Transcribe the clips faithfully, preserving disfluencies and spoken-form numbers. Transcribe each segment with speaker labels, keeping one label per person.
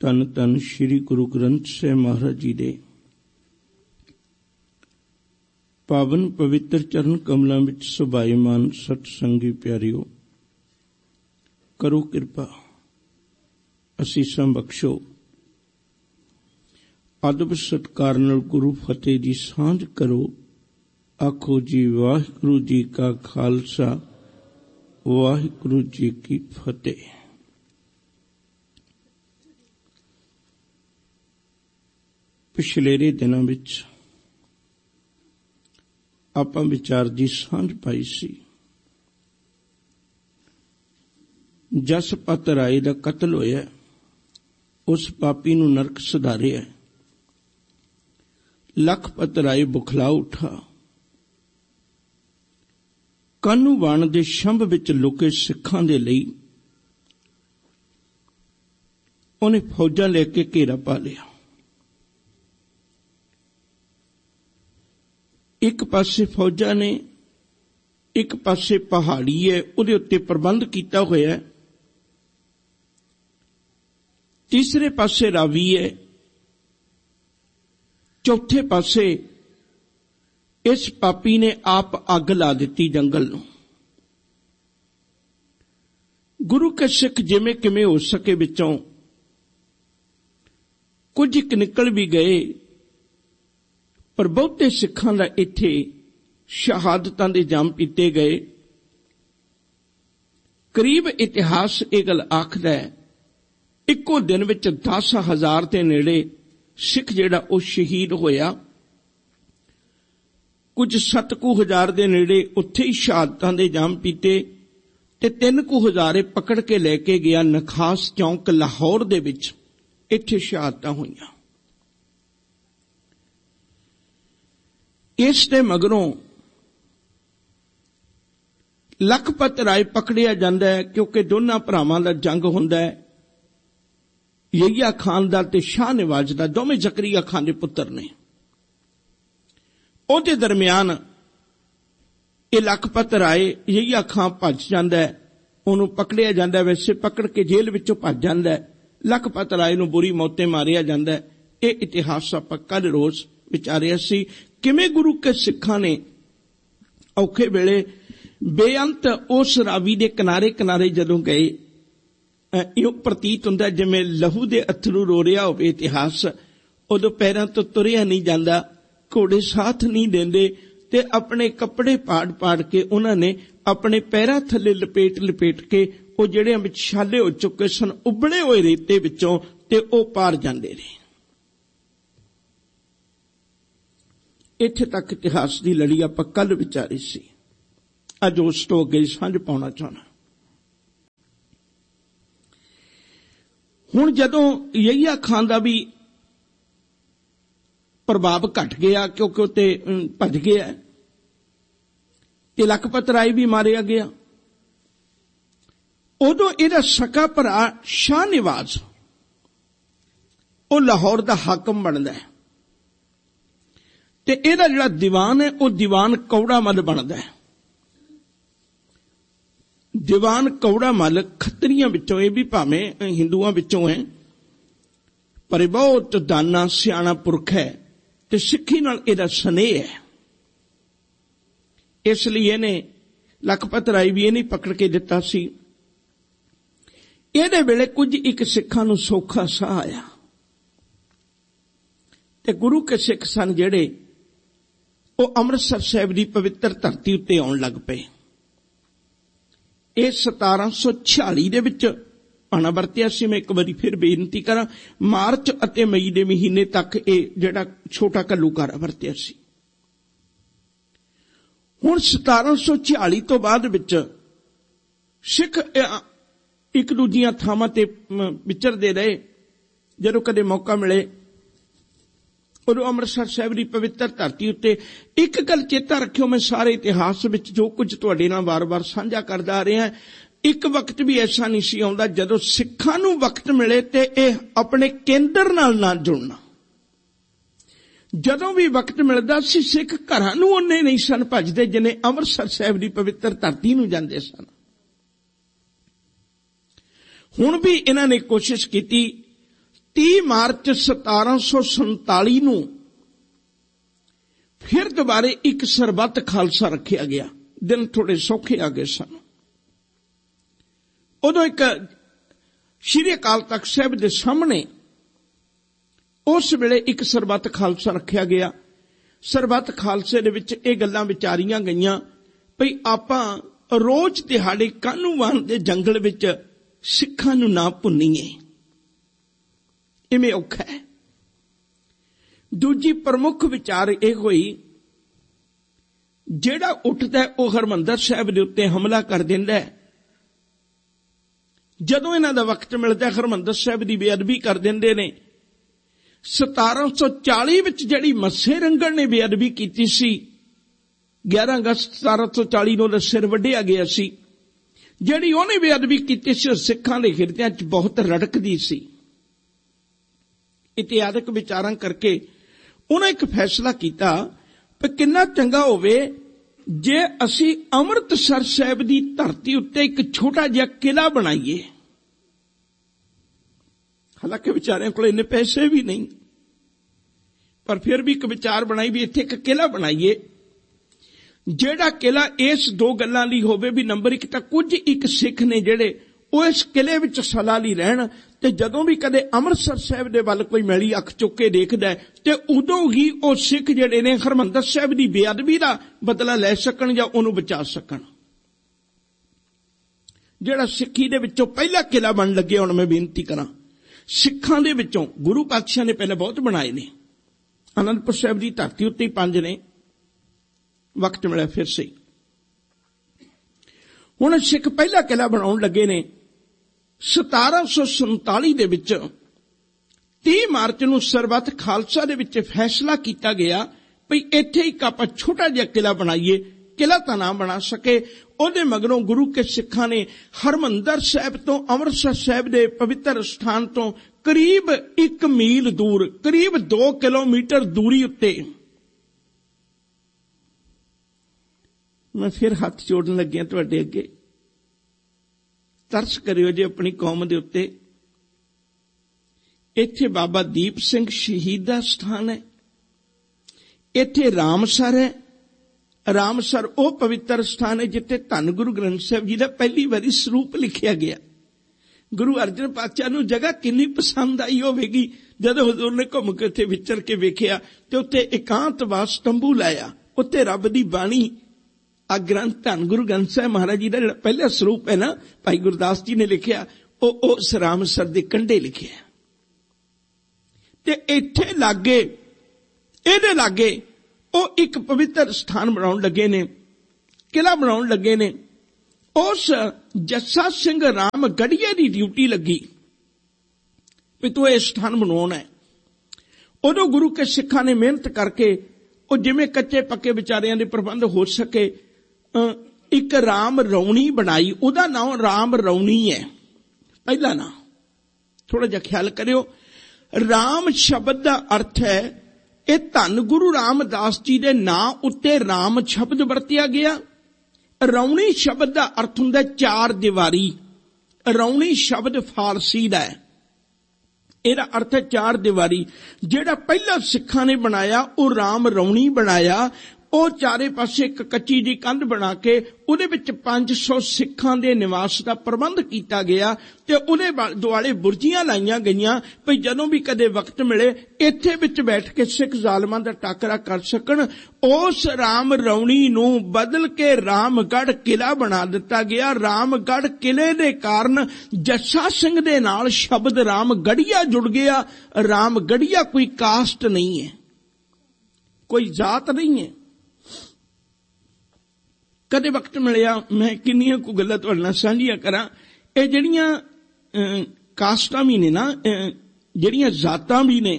Speaker 1: ਧੰਨ ਧੰਨ ਸ੍ਰੀ ਗੁਰੂ ਗ੍ਰੰਥ ਸਾਹਿਬ ਮਹਾਰਾਜ ਜੀ ਦੇ ਪਾਵਨ ਪਵਿੱਤਰ ਚਰਨ ਕਮਲਾਂ ਵਿੱਚ ਸੁਭਾਈਮਾਨ ਸਤ ਸੰਗੀ ਪਿਆਰਿਓ, ਕਰੋ ਕਿਰਪਾ, ਅਸੀਸਾਂ ਬਖਸ਼ੋ। ਅਦਬ ਸਤਿਕਾਰ ਨਾਲ ਗੁਰੂ ਫਤਿਹ ਦੀ ਸਾਂਝ ਕਰੋ। ਆਖੋ ਜੀ ਵਾਹਿਗੁਰੂ ਜੀ ਕਾ ਖਾਲਸਾ, ਵਾਹਿਗੁਰੂ ਜੀ ਕੀ ਫਤਿਹ। ਪਿਛਲੇਰੇ ਦਿਨਾਂ ਵਿੱਚ ਆਪਾਂ ਵਿਚਾਰ ਦੀ ਸਾਂਝ ਪਾਈ ਸੀ। ਜਸਪਤ ਰਾਏ ਦਾ ਕਤਲ ਹੋਇਆ, ਉਸ ਪਾਪੀ ਨੂੰ ਨਰਕ ਸਿਧਾਰਿਆ। ਲਖਪਤ ਰਾਏ ਬੁਖਲਾ ਉਠਾ, ਕਾਨੂੰ ਵਾਣ ਦੇ ਸ਼ੰਭ ਵਿੱਚ ਲੁਕੇ ਸਿੱਖਾਂ ਦੇ ਲਈ ਉਹਨੇ ਫੌਜਾਂ ਲੈ ਕੇ ਘੇਰਾ ਪਾ ਲਿਆ। ਇੱਕ ਪਾਸੇ ਫੌਜਾਂ ਨੇ, ਇੱਕ ਪਾਸੇ ਪਹਾੜੀ ਹੈ, ਉਹਦੇ ਉੱਤੇ ਪ੍ਰਬੰਧ ਕੀਤਾ ਹੋਇਆ ਹੈ। ਤੀਸਰੇ ਪਾਸੇ ਰਾਵੀ ਹੈ, ਚੌਥੇ ਪਾਸੇ ਇਸ ਪਾਪੀ ਨੇ ਆਪ ਅੱਗ ਲਾ ਦਿੱਤੀ ਜੰਗਲ ਨੂੰ। ਗੁਰੂ ਕੇ ਸਿੱਖ ਜਿਵੇਂ ਕਿਵੇਂ ਹੋ ਸਕੇ ਵਿੱਚੋਂ ਕੁਝ ਇੱਕ ਨਿਕਲ ਵੀ ਗਏ, ਪਰ ਬਹੁਤੇ ਸਿੱਖਾਂ ਦਾ ਇੱਥੇ ਸ਼ਹਾਦਤਾਂ ਦੇ ਜਾਮ ਪੀਤੇ ਗਏ। ਕਰੀਬ ਇਤਿਹਾਸ ਇਹ ਗੱਲ ਆਖਦਾ ਹੈ, ਇੱਕੋ ਦਿਨ ਵਿੱਚ ਦਸ ਹਜ਼ਾਰ ਦੇ ਨੇੜੇ ਸਿੱਖ ਜਿਹੜਾ ਉਹ ਸ਼ਹੀਦ ਹੋਇਆ। ਕੁਝ ਸੱਤ ਕੁ ਹਜ਼ਾਰ ਦੇ ਨੇੜੇ ਉੱਥੇ ਹੀ ਸ਼ਹਾਦਤਾਂ ਦੇ ਜਾਮ ਪੀਤੇ, ਤੇ ਤਿੰਨ ਕੁ ਹਜ਼ਾਰੇ ਪਕੜ ਕੇ ਲੈ ਕੇ ਗਿਆ ਨਖਾਸ ਚੌਂਕ ਲਾਹੌਰ ਦੇ ਵਿੱਚ, ਇੱਥੇ ਸ਼ਹਾਦਤਾਂ ਹੋਈਆਂ। ਇਸ ਦੇ ਮਗਰੋਂ ਲਖਪਤ ਰਾਏ ਪਕੜਿਆ ਜਾਂਦਾ ਹੈ, ਕਿਉਂਕਿ ਦੋਨਾਂ ਭਰਾਵਾਂ ਦਾ ਜੰਗ ਹੁੰਦਾ ਹੈ। ਯਹੀਆ ਖਾਨ ਦਾ ਤੇ ਸ਼ਾਹ ਨਿਵਾਜ਼ ਦਾ, ਦੋਵੇਂ ਜ਼ਕਰੀਆ ਖਾਨ ਦੇ ਪੁੱਤਰ ਨੇ। ਉਹਦੇ ਦਰਮਿਆਨ ਇਹ ਲਖਪਤ ਰਾਏ, ਯਹੀਆ ਖਾਨ ਭੱਜ ਜਾਂਦਾ ਹੈ, ਉਹਨੂੰ ਪਕੜਿਆ ਜਾਂਦਾ। ਵੈਸੇ ਪਕੜ ਕੇ ਜੇਲ੍ਹ ਵਿੱਚੋਂ ਭੱਜ ਜਾਂਦਾ ਹੈ। ਲਖਪਤ ਰਾਏ ਨੂੰ ਬੁਰੀ ਮੌਤੇ ਮਾਰਿਆ ਜਾਂਦਾ ਹੈ। ਇਹ ਇਤਿਹਾਸ ਆਪਾਂ ਕੱਲ ਰੋਜ਼ ਵਿਚਾਰਿਆ ਸੀ, ਕਿਵੇਂ ਗੁਰੂ ਕੇ ਸਿੱਖਾਂ ਨੇ ਔਖੇ ਵੇਲੇ ਬੇਅੰਤ ਉਸ ਰਾਵੀ ਦੇ ਕਿਨਾਰੇ ਕਿਨਾਰੇ ਜਦੋਂ ਗਏ, ਇਹ ਪ੍ਰਤੀਤ ਹੁੰਦਾ ਜਿਵੇਂ ਲਹੂ ਦੇ ਅਥਰੂ ਰੋ ਰਿਹਾ ਹੋਵੇ ਇਤਿਹਾਸ। ਉਦੋਂ ਪੈਰਾਂ ਤੋਂ ਤੁਰਿਆ ਨਹੀਂ ਜਾਂਦਾ, ਘੋੜੇ ਸਾਥ ਨਹੀਂ ਦਿੰਦੇ, ਤੇ ਆਪਣੇ ਕੱਪੜੇ ਪਾੜ ਪਾੜ ਕੇ ਉਹਨਾਂ ਨੇ ਆਪਣੇ ਪੈਰਾਂ ਥੱਲੇ ਲਪੇਟ ਲਪੇਟ ਕੇ ਉਹ ਜਿਹੜੇ ਵਿੱਚ ਛਾਲੇ ਹੋ ਚੁੱਕੇ ਸਨ, ਉਬਲੇ ਹੋਏ ਰੇਤੇ ਵਿੱਚੋਂ, ਤੇ ਉਹ ਪਾਰ ਜਾਂਦੇ ਨੇ। ਇੱਥੇ ਤੱਕ ਇਤਿਹਾਸ ਦੀ ਲੜੀ ਆਪਾਂ ਕੱਲ ਵਿਚਾਰੀ ਸੀ। ਅੱਜ ਉਸ ਤੋਂ ਅੱਗੇ ਸਾਂਝ ਪਾਉਣਾ ਚਾਹੁੰਦਾ। ਹੁਣ ਜਦੋਂ ਯਹੀਆ ਖਾਨ ਦਾ ਵੀ ਪ੍ਰਭਾਵ ਘਟ ਗਿਆ, ਕਿਉਂਕਿ ਉਹ ਤੇ ਭੱਜ ਗਿਆ, ਤੇ ਲਖਪਤ ਰਾਏ ਵੀ ਮਾਰਿਆ ਗਿਆ, ਉਦੋਂ ਇਹਦਾ ਸਕਾ ਭਰਾ ਸ਼ਾਹ ਨਿਵਾਜ਼ ਉਹ ਲਾਹੌਰ ਦਾ ਹਾਕਮ ਬਣਦਾ ਹੈ, ਤੇ ਇਹਦਾ ਜਿਹੜਾ ਦੀਵਾਨ ਹੈ ਉਹ ਦੀਵਾਨ ਕੌੜਾ ਮੱਲ ਬਣਦਾ ਹੈ। ਦੀਵਾਨ ਕੌੜਾ ਮੱਲ ਖੱਤਰੀਆਂ ਵਿੱਚੋਂ, ਇਹ ਵੀ ਭਾਵੇਂ ਹਿੰਦੂਆਂ ਵਿੱਚੋਂ ਹੈ, ਪਰ ਇਹ ਬਹੁਤ ਦਾਨਾ ਸਿਆਣਾ ਪੁਰਖ ਹੈ, ਤੇ ਸਿੱਖੀ ਨਾਲ ਇਹਦਾ ਸਨੇਹ ਹੈ। ਇਸ ਲਈ ਇਹਨੇ ਲਖਪਤ ਰਾਏ ਵੀ ਇਹ ਨਹੀਂ ਪਕੜ ਕੇ ਦਿੱਤਾ ਸੀ। ਇਹਦੇ ਵੇਲੇ ਕੁਝ ਇੱਕ ਸਿੱਖਾਂ ਨੂੰ ਸੌਖਾ ਸਾਹ ਆਇਆ, ਤੇ ਗੁਰੂ ਕੇ ਸਿੱਖ ਸਨ ਜਿਹੜੇ ਉਹ ਅੰਮ੍ਰਿਤਸਰ ਸਾਹਿਬ ਦੀ ਪਵਿੱਤਰ ਧਰਤੀ ਉੱਤੇ ਆਉਣ ਲੱਗ ਪਏ। ਇਹ ਸਤਾਰਾਂ ਸੌ ਛਿਆਲੀ ਦੇ ਵਿੱਚ ਆਣਾ ਵਰਤਿਆ ਸੀ। ਮੈਂ ਇੱਕ ਵਾਰੀ ਫਿਰ ਬੇਨਤੀ ਕਰਾਂ, ਮਾਰਚ ਅਤੇ ਮਈ ਦੇ ਮਹੀਨੇ ਤੱਕ ਇਹ ਜਿਹੜਾ ਛੋਟਾ ਘੱਲੂਘਾਰਾ ਵਰਤਿਆ ਸੀ। ਹੁਣ ਸਤਾਰਾਂ ਸੌ ਛਿਆਲੀ ਤੋਂ ਬਾਅਦ ਵਿੱਚ ਸਿੱਖ ਇੱਕ ਦੂਜੀਆਂ ਥਾਵਾਂ ਤੇ ਵਿਚਰਦੇ ਰਹੇ। ਜਦੋਂ ਕਦੇ ਮੌਕਾ ਮਿਲੇ ਉਦੋਂ ਅੰਮ੍ਰਿਤਸਰ ਸਾਹਿਬ ਦੀ ਪਵਿੱਤਰ ਧਰਤੀ ਉੱਤੇ ਇੱਕ ਗੱਲ ਚੇਤਾ ਰੱਖਿਓ, ਮੈਂ ਸਾਰੇ ਇਤਿਹਾਸ ਵਿੱਚ ਜੋ ਕੁਝ ਤੁਹਾਡੇ ਨਾਲ ਵਾਰ-ਵਾਰ ਸਾਂਝਾ ਕਰਦਾ ਆ ਰਿਹਾ, ਇੱਕ ਵਕਤ ਵੀ ਐਸਾ ਨਹੀਂ ਸੀ ਆਉਂਦਾ ਜਦੋਂ ਸਿੱਖਾਂ ਨੂੰ ਵਕਤ ਮਿਲੇ ਤੇ ਇਹ ਆਪਣੇ ਕੇਂਦਰ ਨਾਲ ਨਾ ਜੁੜਨਾ। ਜਦੋਂ ਵੀ ਵਕਤ ਮਿਲਦਾ ਸੀ ਸਿੱਖ ਘਰਾਂ ਨੂੰ ਉਹਨੇ ਨਹੀਂ ਸਨ ਭੱਜਦੇ ਜਿਨੇ ਅੰਮ੍ਰਿਤਸਰ ਸਾਹਿਬ ਦੀ ਪਵਿੱਤਰ ਧਰਤੀ ਨੂੰ ਜਾਂਦੇ ਸਨ। ਹੁਣ ਵੀ ਇਹਨਾਂ ਨੇ ਕੋਸ਼ਿਸ਼ ਕੀਤੀ ਤੀਹ ਮਾਰਚ ਸਤਾਰਾਂ ਸੌ ਸੰਤਾਲੀ ਨੂੰ ਫਿਰ ਦੁਬਾਰੇ ਇੱਕ ਸਰਬੱਤ ਖਾਲਸਾ ਰੱਖਿਆ ਗਿਆ। ਦਿਨ ਥੋੜੇ ਸੌਖੇ ਆ ਗਏ ਸਨ। ਉਦੋਂ ਇੱਕ ਸ਼੍ਰੀ ਅਕਾਲ ਤਖਤ ਸਾਹਿਬ ਦੇ ਸਾਹਮਣੇ ਉਸ ਵੇਲੇ ਇੱਕ ਸਰਬੱਤ ਖਾਲਸਾ ਰੱਖਿਆ ਗਿਆ। ਸਰਬੱਤ ਖਾਲਸੇ ਦੇ ਵਿੱਚ ਇਹ ਗੱਲਾਂ ਵਿਚਾਰੀਆਂ ਗਈਆਂ ਭਈ ਆਪਾਂ ਰੋਜ਼ ਦਿਹਾੜੇ ਕਾਹਨੂੰਵਾਨ ਦੇ ਜੰਗਲ ਵਿੱਚ ਸਿੱਖਾਂ ਨੂੰ ਨਾ ਭੁੰਨੀਏ, ਇਵੇਂ ਔਖਾ ਹੈ। ਦੂਜੀ ਪ੍ਰਮੁੱਖ ਵਿਚਾਰ ਇਹ ਹੋਈ, ਜਿਹੜਾ ਉੱਠਦਾ ਉਹ ਹਰਿਮੰਦਰ ਸਾਹਿਬ ਦੇ ਉੱਤੇ ਹਮਲਾ ਕਰ ਦਿੰਦਾ ਹੈ। ਜਦੋਂ ਇਹਨਾਂ ਦਾ ਵਕਤ ਮਿਲਦਾ ਹਰਿਮੰਦਰ ਸਾਹਿਬ ਦੀ ਬੇਅਦਬੀ ਕਰ ਦਿੰਦੇ ਨੇ। ਸਤਾਰਾਂ ਸੌ ਚਾਲੀ ਵਿੱਚ ਜਿਹੜੀ ਮੱਸੇ ਰੰਗੜ ਨੇ ਬੇਅਦਬੀ ਕੀਤੀ ਸੀ, ਗਿਆਰਾਂ ਅਗਸਤ ਸਤਾਰਾਂ ਸੌ ਚਾਲੀ ਨੂੰ ਉਹਦਾ ਸਿਰ ਵੱਢਿਆ ਗਿਆ ਸੀ। ਜਿਹੜੀ ਉਹਨੇ ਬੇਅਦਬੀ ਕੀਤੀ ਸੀ ਉਹ ਸਿੱਖਾਂ ਦੇ ਹਿਰਦਿਆਂ 'ਚ ਬਹੁਤ ਰੜਕਦੀ ਸੀ। ਇਤਿਹਾਸਕ ਵਿਚਾਰਾਂ ਕਰਕੇ ਉਹਨਾਂ ਇੱਕ ਫੈਸਲਾ ਕੀਤਾ ਕਿ ਕਿੰਨਾ ਚੰਗਾ ਹੋਵੇ ਜੇ ਅਸੀਂ ਅੰਮ੍ਰਿਤਸਰ ਸਾਹਿਬ ਦੀ ਧਰਤੀ ਉੱਤੇ ਇੱਕ ਛੋਟਾ ਜਿਹਾ ਕਿਲਾ ਬਣਾਈਏ। ਹਾਲਾਂਕਿ ਵਿਚਾਰਿਆਂ ਕੋਲ ਇੰਨੇ ਪੈਸੇ ਵੀ ਨਹੀਂ, ਪਰ ਫਿਰ ਵੀ ਇੱਕ ਵਿਚਾਰ ਬਣਾਈ ਵੀ ਇੱਥੇ ਇੱਕ ਕਿਲਾ ਬਣਾਈਏ, ਜਿਹੜਾ ਕਿਲਾ ਇਸ ਦੋ ਗੱਲਾਂ ਲਈ ਹੋਵੇ ਵੀ ਨੰਬਰ ਇੱਕ ਤਾਂ ਕੁਝ ਇੱਕ ਸਿੱਖ ਨੇ ਜਿਹੜੇ ਉਹ ਇਸ ਕਿਲੇ ਵਿੱਚ ਸਲਾਹ ਲਈ ਰਹਿਣ, ਤੇ ਜਦੋਂ ਵੀ ਕਦੇ ਅੰਮ੍ਰਿਤਸਰ ਸਾਹਿਬ ਦੇ ਵੱਲ ਕੋਈ ਮੈਲੀ ਅੱਖ ਚੁੱਕ ਕੇ ਦੇਖਦਾ ਤੇ ਉਦੋਂ ਹੀ ਉਹ ਸਿੱਖ ਜਿਹੜੇ ਨੇ ਹਰਿਮੰਦਰ ਸਾਹਿਬ ਦੀ ਬੇਅਦਬੀ ਦਾ ਬਦਲਾ ਲੈ ਸਕਣ ਜਾਂ ਉਹਨੂੰ ਬਚਾ ਸਕਣ। ਜਿਹੜਾ ਸਿੱਖੀ ਦੇ ਵਿੱਚੋਂ ਪਹਿਲਾ ਕਿਲਾ ਬਣ ਲੱਗਿਆ, ਹੁਣ ਮੈਂ ਬੇਨਤੀ ਕਰਾਂ, ਸਿੱਖਾਂ ਦੇ ਵਿੱਚੋਂ ਗੁਰੂ ਪਾਤਸ਼ਾਹ ਨੇ ਪਹਿਲਾਂ ਬਹੁਤ ਬਣਾਏ ਨੇ। ਅਨੰਦਪੁਰ ਸਾਹਿਬ ਦੀ ਧਰਤੀ ਉੱਤੇ ਹੀ ਪੰਜ ਨੇ, ਵਕਤ ਮਿਲਿਆ ਫਿਰ ਸਹੀ। ਹੁਣ ਸਿੱਖ ਪਹਿਲਾ ਕਿਲਾ ਬਣਾਉਣ ਲੱਗੇ ਨੇ। ਸਤਾਰਾਂ ਸੌ ਸੰਤਾਲੀ ਦੇ ਵਿੱਚ ਤੀਹ ਮਾਰਚ ਨੂੰ ਸਰਬੱਤ ਖਾਲਸਾ ਦੇ ਵਿੱਚ ਫੈਸਲਾ ਕੀਤਾ ਗਿਆ ਭਈ ਇੱਥੇ ਇੱਕ ਆਪਾਂ ਛੋਟਾ ਜਿਹਾ ਕਿਲਾ ਬਣਾਈਏ। ਕਿਲਾ ਤਾਂ ਨਾ ਬਣਾ ਸਕੇ, ਉਹਦੇ ਮਗਰੋਂ ਗੁਰੂ ਕੇ ਸਿੱਖਾਂ ਨੇ ਹਰਿਮੰਦਰ ਸਾਹਿਬ ਤੋਂ ਅੰਮ੍ਰਿਤਸਰ ਸਾਹਿਬ ਦੇ ਪਵਿੱਤਰ ਸਥਾਨ ਤੋਂ ਕਰੀਬ ਇੱਕ ਮੀਲ ਦੂਰ, ਕਰੀਬ ਦੋ ਕਿਲੋਮੀਟਰ ਦੂਰੀ ਉੱਤੇ, ਮੈਂ ਫਿਰ ਹੱਥ ਜੋੜਨ ਲੱਗਿਆ ਤੁਹਾਡੇ ਅੱਗੇ, ਤਰਸ ਕਰਿਓ ਜੇ ਆਪਣੀ ਕੌਮ ਦੇ ਉੱਤੇ। ਇੱਥੇ ਬਾਬਾ ਦੀਪ ਸਿੰਘ ਸ਼ਹੀਦ ਦਾ ਸਥਾਨ ਹੈ, ਇੱਥੇ ਰਾਮਸਰ ਹੈ। ਰਾਮਸਰ ਉਹ ਪਵਿੱਤਰ ਸਥਾਨ ਹੈ ਜਿੱਥੇ ਧੰਨ ਗੁਰੂ ਗ੍ਰੰਥ ਸਾਹਿਬ ਜੀ ਦਾ ਪਹਿਲੀ ਵਾਰੀ ਸਰੂਪ ਲਿਖਿਆ ਗਿਆ। ਗੁਰੂ ਅਰਜਨ ਪਾਤਸ਼ਾਹ ਨੂੰ ਜਗ੍ਹਾ ਕਿੰਨੀ ਪਸੰਦ ਆਈ ਹੋਵੇਗੀ ਜਦੋਂ ਹਜ਼ੂਰ ਨੇ ਘੁੰਮ ਕੇ ਉੱਥੇ ਵਿਚਰ ਕੇ ਵੇਖਿਆ ਤੇ ਉੱਥੇ ਇਕਾਂਤਵਾਸ ਤੰਬੂ ਲਾਇਆ, ਉੱਥੇ ਰੱਬ ਦੀ ਬਾਣੀ ਆ ਗ੍ਰੰਥ ਧੰਨ ਗੁਰੂ ਗ੍ਰੰਥ ਸਾਹਿਬ ਮਹਾਰਾਜ ਜੀ ਦਾ ਜਿਹੜਾ ਪਹਿਲਾ ਸਰੂਪ ਹੈ ਨਾ, ਭਾਈ ਗੁਰਦਾਸ ਜੀ ਨੇ ਲਿਖਿਆ, ਉਹ ਉਸ ਰਾਮਸਰ ਦੇ ਕੰਢੇ ਲਿਖਿਆ। ਤੇ ਇੱਥੇ ਲਾਗੇ, ਇਹਦੇ ਲਾਗੇ ਉਹ ਇੱਕ ਪਵਿੱਤਰ ਸਥਾਨ ਬਣਾਉਣ ਲੱਗੇ ਨੇ, ਕਿਲਾ ਬਣਾਉਣ ਲੱਗੇ ਨੇ। ਉਸ ਜੱਸਾ ਸਿੰਘ ਰਾਮਗੜੀਏ ਦੀ ਡਿਊਟੀ ਲੱਗੀ ਵੀ ਤੂੰ ਇਹ ਸਥਾਨ ਬਣਾਉਣਾ ਹੈ। ਉਦੋਂ ਗੁਰੂ ਕੇ ਸਿੱਖਾਂ ਨੇ ਮਿਹਨਤ ਕਰਕੇ ਉਹ ਜਿਵੇਂ ਕੱਚੇ ਪੱਕੇ ਵਿਚਾਰਿਆਂ ਦੇ ਪ੍ਰਬੰਧ ਹੋ ਸਕੇ ਇੱਕ ਰਾਮ ਰੌਣੀ ਬਣਾਈ। ਉਹਦਾ ਨਾਮ ਰਾਮ ਰੌਣੀ ਹੈ ਪਹਿਲਾ ਨਾਮ। ਥੋੜਾ ਜਿਹਾ ਖਿਆਲ ਕਰਿਓ, ਰਾਮ ਸ਼ਬਦ ਦਾ ਅਰਥ ਹੈ, ਇਹ ਧੰਨ ਗੁਰੂ ਰਾਮਦਾਸ ਜੀ ਦੇ ਨਾਂ ਉੱਤੇ ਰਾਮ ਸ਼ਬਦ ਵਰਤਿਆ ਗਿਆ। ਰੌਣੀ ਸ਼ਬਦ ਦਾ ਅਰਥ ਹੁੰਦਾ ਚਾਰ ਦੀਵਾਰੀ। ਰੌਣੀ ਸ਼ਬਦ ਫਾਰਸੀ ਦਾ ਹੈ, ਇਹਦਾ ਅਰਥ ਹੈ ਚਾਰ ਦੀਵਾਰੀ। ਜਿਹੜਾ ਪਹਿਲਾ ਸਿੱਖਾਂ ਨੇ ਬਣਾਇਆ ਉਹ ਰਾਮ ਰੌਣੀ ਬਣਾਇਆ। ਉਹ ਚਾਰੇ ਪਾਸੇ ਇੱਕ ਕੱਚੀ ਦੀ ਕੰਧ ਬਣਾ ਕੇ ਉਹਦੇ ਵਿੱਚ ਪੰਜ ਸੌ ਸਿੱਖਾਂ ਦੇ ਨਿਵਾਸ ਦਾ ਪ੍ਰਬੰਧ ਕੀਤਾ ਗਿਆ ਤੇ ਉਹਦੇ ਦੁਆਲੇ ਬੁਰਜੀਆਂ ਲਾਈਆਂ ਗਈਆਂ ਵੀ ਜਦੋਂ ਵੀ ਕਦੇ ਵਕਤ ਮਿਲੇ ਇੱਥੇ ਵਿੱਚ ਬੈਠ ਕੇ ਸਿੱਖ ਜ਼ਾਲਮਾਂ ਦਾ ਟਾਕਰਾ ਕਰ ਸਕਣ। ਉਸ ਰਾਮ ਰੌਣੀ ਨੂੰ ਬਦਲ ਕੇ ਰਾਮਗੜ੍ਹ ਕਿਲਾ ਬਣਾ ਦਿੱਤਾ ਗਿਆ। ਰਾਮਗੜ੍ਹ ਕਿਲੇ ਦੇ ਕਾਰਨ ਜੱਸਾ ਸਿੰਘ ਦੇ ਨਾਲ ਸ਼ਬਦ ਰਾਮਗੜੀਆ ਜੁੜ ਗਿਆ। ਰਾਮਗੜੀਆ ਕੋਈ ਕਾਸਟ ਨਹੀਂ ਹੈ, ਕੋਈ ਜਾਤ ਨਹੀਂ ਹੈ। ਕਦੇ ਵਕਤ ਮਿਲਿਆ ਮੈਂ ਕਿੰਨੀਆਂ ਕੁ ਗੱਲਾਂ ਤੁਹਾਡੇ ਨਾਲ ਸਾਂਝੀਆਂ ਕਰਾਂ। ਇਹ ਜਿਹੜੀਆਂ ਕਾਸਟਾਂ ਵੀ ਨੇ ਨਾ, ਜਿਹੜੀਆਂ ਜ਼ਾਤਾਂ ਵੀ ਨੇ,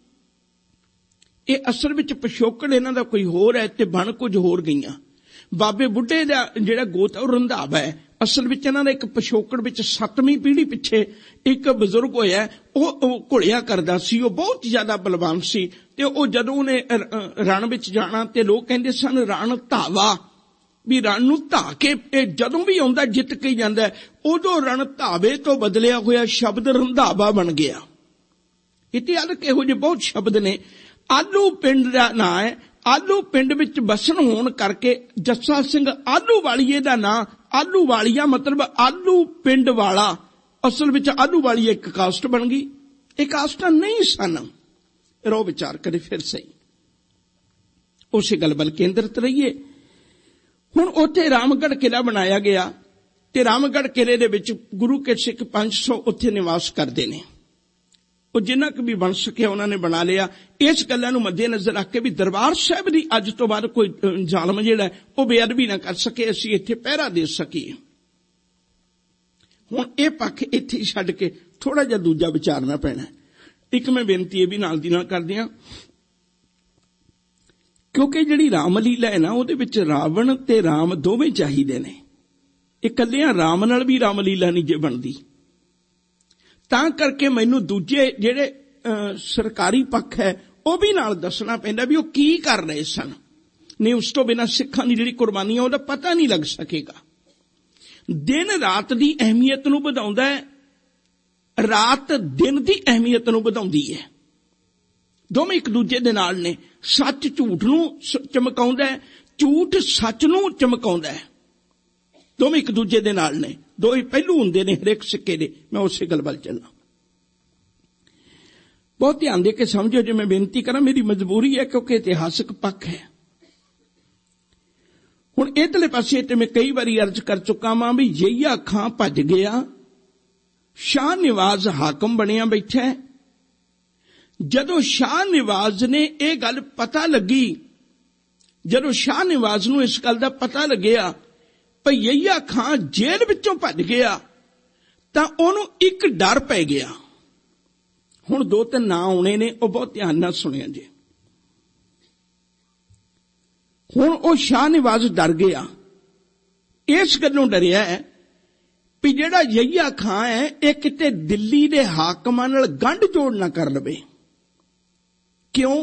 Speaker 1: ਇਹ ਅਸਲ ਵਿੱਚ ਪਿਛੋਕੜ ਇਹਨਾਂ ਦਾ ਕੋਈ ਹੋਰ ਹੈ ਤੇ ਬਣ ਕੁਝ ਹੋਰ ਗਈਆਂ। ਬਾਬੇ ਬੁੱਢੇ ਦਾ ਜਿਹੜਾ ਗੋਤ ਉਹ ਰੰਧਾਵਾ ਹੈ, ਅਸਲ ਵਿੱਚ ਇਹਨਾਂ ਦਾ ਇੱਕ ਪਿਛੋਕੜ ਵਿੱਚ ਸੱਤਵੀਂ ਪੀੜ੍ਹੀ ਪਿੱਛੇ ਇੱਕ ਬਜ਼ੁਰਗ ਹੋਇਆ, ਉਹ ਘੁਲਿਆ ਕਰਦਾ ਸੀ, ਉਹ ਬਹੁਤ ਜ਼ਿਆਦਾ ਬਲਵਾਨ ਸੀ ਤੇ ਉਹ ਜਦੋਂ ਉਹਨੇ ਰਣ ਵਿੱਚ ਜਾਣਾ ਤੇ ਲੋਕ ਕਹਿੰਦੇ ਸਨ ਰਣ ਧਾਵਾ, ਵੀ ਰਣ ਨੂੰ ਧਾ ਕੇ ਇਹ ਜਦੋਂ ਵੀ ਆਉਂਦਾ ਜਿੱਤ ਕੇ ਜਾਂਦਾ। ਉਦੋਂ ਰਣ ਧਾਵੇ ਤੋਂ ਬਦਲਿਆ ਹੋਇਆ ਸ਼ਬਦ ਰੰਧਾਵਾ ਬਣ ਗਿਆ। इत्थे अलग इहो ਜਿਹੇ बहुत शब्द ने। आलू पिंड का नां है, आलू पिंड विच बसन होण करके जस्सा सिंह आलू वालीए का नां आलू वालिया मतलब आलू पिंड वाला, असल विच आलू वाली एक कास्ट बन गई। एक कास्टां नहीं सन। रो विचार करे फिर सही, उस गल वल केंद्रित रहिए। हुण उत्थे रामगढ़ किला बनाया गया ते रामगढ़ किले दे विच गुरु के सिख पांच सौ उत्थे निवास करते ने। ਉਹ ਜਿੰਨਾ ਕੁ ਵੀ ਬਣ ਸਕਿਆ ਉਹਨਾਂ ਨੇ ਬਣਾ ਲਿਆ। ਇਸ ਗੱਲਾਂ ਨੂੰ ਮੱਦੇਨਜ਼ਰ ਰੱਖ ਕੇ ਵੀ ਦਰਬਾਰ ਸਾਹਿਬ ਦੀ ਅੱਜ ਤੋਂ ਬਾਅਦ ਕੋਈ ਜ਼ਾਲਮ ਜਿਹੜਾ ਉਹ ਬੇਅਦਬੀ ਨਾ ਕਰ ਸਕੇ, ਅਸੀਂ ਇੱਥੇ ਪਹਿਰਾ ਦੇ ਸਕੀਏ। ਹੁਣ ਇਹ ਪੱਖ ਇੱਥੇ ਹੀ ਛੱਡ ਕੇ ਥੋੜਾ ਜਿਹਾ ਦੂਜਾ ਵਿਚਾਰਨਾ ਪੈਣਾ। ਇੱਕ ਮੈਂ ਬੇਨਤੀ ਇਹ ਵੀ ਨਾਲ ਦੀ ਨਾਲ ਕਰਦੇ ਹਾਂ, ਕਿਉਂਕਿ ਜਿਹੜੀ ਰਾਮਲੀਲਾ ਹੈ ਨਾ ਉਹਦੇ ਵਿੱਚ ਰਾਵਣ ਤੇ ਰਾਮ ਦੋਵੇਂ ਚਾਹੀਦੇ ਨੇ। ਇਕੱਲਿਆਂ ਰਾਮ ਨਾਲ ਵੀ ਰਾਮਲੀਲਾ ਨਹੀਂ ਜੇ ਬਣਦੀ। ਤਾਂ ਕਰਕੇ ਮੈਨੂੰ ਦੂਜੇ ਜਿਹੜੇ ਸਰਕਾਰੀ ਪੱਖ ਹੈ ਉਹ ਵੀ ਨਾਲ ਦੱਸਣਾ ਪੈਂਦਾ ਵੀ ਉਹ ਕੀ ਕਰ ਰਹੇ ਸਨ। ਨਹੀਂ ਉਸ ਤੋਂ ਬਿਨਾਂ ਸਿੱਖਾਂ ਦੀ ਜਿਹੜੀ ਕੁਰਬਾਨੀ ਹੈ ਉਹਦਾ ਪਤਾ ਨਹੀਂ ਲੱਗ ਸਕੇਗਾ। ਦਿਨ ਰਾਤ ਦੀ ਅਹਿਮੀਅਤ ਨੂੰ ਵਧਾਉਂਦਾ ਹੈ, ਰਾਤ ਦਿਨ ਦੀ ਅਹਿਮੀਅਤ ਨੂੰ ਵਧਾਉਂਦੀ ਹੈ। ਦੋਵੇਂ ਇੱਕ ਦੂਜੇ ਦੇ ਨਾਲ ਨੇ। ਸੱਚ ਝੂਠ ਨੂੰ ਚਮਕਾਉਂਦਾ ਹੈ, ਝੂਠ ਸੱਚ ਨੂੰ ਚਮਕਾਉਂਦਾ ਹੈ। ਦੋਵੇਂ ਇੱਕ ਦੂਜੇ ਦੇ ਨਾਲ ਨੇ, ਦੋ ਹੀ ਪਹਿਲੂ ਹੁੰਦੇ ਨੇ ਹਰੇਕ ਸਿੱਕੇ ਦੇ। ਮੈਂ ਉਸੇ ਗੱਲ ਵੱਲ ਚੱਲਾਂ। ਬਹੁਤ ਧਿਆਨ ਦੇ ਕੇ ਸਮਝੋ ਜੇ ਮੈਂ ਬੇਨਤੀ ਕਰਾਂ, ਮੇਰੀ ਮਜਬੂਰੀ ਹੈ ਕਿਉਂਕਿ ਇਤਿਹਾਸਕ ਪੱਖ ਹੈ। ਹੁਣ ਇਧਰਲੇ ਪਾਸੇ ਤੇ ਮੈਂ ਕਈ ਵਾਰੀ ਅਰਜ਼ ਕਰ ਚੁੱਕਾ ਵਾਂ ਵੀ ਯਹੀਆ ਖਾਂ ਭੱਜ ਗਿਆ, ਸ਼ਾਹ ਨਿਵਾਜ਼ ਹਾਕਮ ਬਣਿਆ ਬੈਠਾ। ਜਦੋਂ ਸ਼ਾਹ ਨਿਵਾਜ਼ ਨੇ ਇਹ ਗੱਲ ਪਤਾ ਲੱਗੀ, ਜਦੋਂ ਸ਼ਾਹ ਨਿਵਾਜ਼ ਨੂੰ ਇਸ ਗੱਲ ਦਾ ਪਤਾ ਲੱਗਿਆ ਭਈ ਯਹੀਆ ਖਾਂ ਜੇਲ੍ਹ ਵਿੱਚੋਂ ਭੱਜ ਗਿਆ, ਤਾਂ ਉਹਨੂੰ ਇੱਕ ਡਰ ਪੈ ਗਿਆ। ਹੁਣ ਦੋ ਤਿੰਨ ਨਾਂ ਆਉਣੇ ਨੇ, ਉਹ ਬਹੁਤ ਧਿਆਨ ਨਾਲ ਸੁਣਿਆ ਜੇ। ਹੁਣ ਉਹ ਸ਼ਾਹ ਨਿਵਾਜ਼ ਡਰ ਗਿਆ, ਇਸ ਗੱਲੋਂ ਡਰਿਆ ਵੀ ਜਿਹੜਾ ਯਹੀਆ ਖਾਂ ਹੈ ਇਹ ਕਿਤੇ ਦਿੱਲੀ ਦੇ ਹਾਕਮਾਂ ਨਾਲ ਗੰਢ ਜੋੜ ਨਾ ਕਰ ਲਵੇ। ਕਿਉਂ?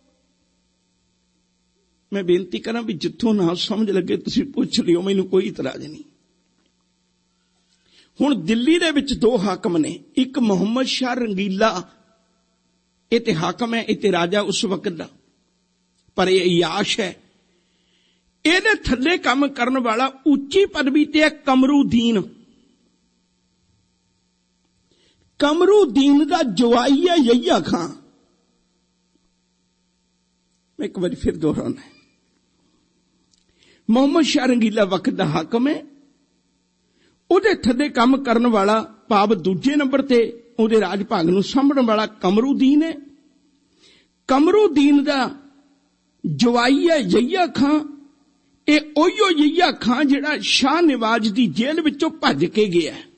Speaker 1: ਮੈਂ ਬੇਨਤੀ ਕਰਾਂ ਵੀ ਜਿੱਥੋਂ ਨਾ ਸਮਝ ਲੱਗੇ ਤੁਸੀਂ ਪੁੱਛ ਲਿਓ, ਮੈਨੂੰ ਕੋਈ ਇਤਰਾਜ਼ ਨਹੀਂ। ਹੁਣ ਦਿੱਲੀ ਦੇ ਵਿੱਚ ਦੋ ਹਾਕਮ ਨੇ, ਇੱਕ ਮੁਹੰਮਦ ਸ਼ਾਹ ਰੰਗੀਲਾ, ਇਹ ਤੇ ਹਾਕਮ ਹੈ, ਇਹ ਤੇ ਰਾਜਾ ਉਸ ਵਕਤ ਦਾ, ਪਰ ਇਹ ਅਯਾਸ਼ ਹੈ। ਇਹਦੇ ਥੱਲੇ ਕੰਮ ਕਰਨ ਵਾਲਾ ਉੱਚੀ ਪਦਵੀ ਤੇ ਹੈ ਕਮਰੂਦੀਨ। ਕਮਰੂਦੀਨ ਦਾ ਜਵਾਈ ਹੈ ਯਹੀਆ ਖਾਂ। ਮੈਂ ਇੱਕ ਵਾਰੀ ਫਿਰ ਦੁਹਰਾਉਣਾ ਹੈ, ਮੁਹੰਮਦ ਸ਼ਾਹ ਰੰਗੀਲਾ ਵਕਤ ਦਾ ਹਾਕਮ ਹੈ, ਉਹਦੇ ਥੱਲੇ ਕੰਮ ਕਰਨ ਵਾਲਾ ਭਾਵ ਦੂਜੇ ਨੰਬਰ ਤੇ ਉਹਦੇ ਰਾਜ ਭਾਗ ਨੂੰ ਸਾਂਭਣ ਵਾਲਾ ਕਮਰੂਦੀਨ ਹੈ। ਕਮਰੂਦੀਨ ਦਾ ਜਵਾਈ ਹੈ ਯਹੀਆ ਖਾਂ। ਇਹ ਉਹੀਓ ਯਹੀਆ ਖਾਂ ਜਿਹੜਾ ਸ਼ਾਹ ਨਿਵਾਜ਼ ਦੀ ਜੇਲ੍ਹ ਵਿੱਚੋਂ ਭੱਜ ਕੇ ਗਿਆ।